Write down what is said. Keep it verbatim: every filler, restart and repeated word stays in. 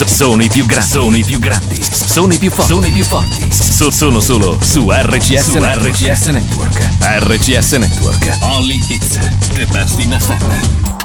so- sono i più grandi, sono i più grandi, sono i più forti, sono i più forti. So- sono solo su R C S, su R C S Network. R C S Network. Only hits, the best in F M.